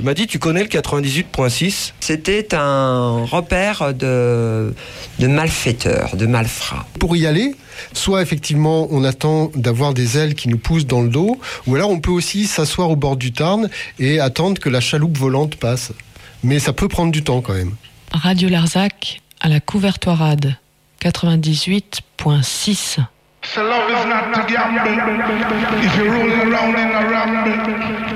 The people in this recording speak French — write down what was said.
Il m'a dit, tu connais le 98.6 ? C'était un repère de malfaiteurs, de malfrats. Pour y aller, soit effectivement on attend d'avoir des ailes qui nous poussent dans le dos, ou alors on peut aussi s'asseoir au bord du Tarn et attendre que la chaloupe volante passe. Mais ça peut prendre du temps quand même. Radio Larzac à la Couvertoirade, 98.6. So love is not to gamble. If you're rolling around in a ramble.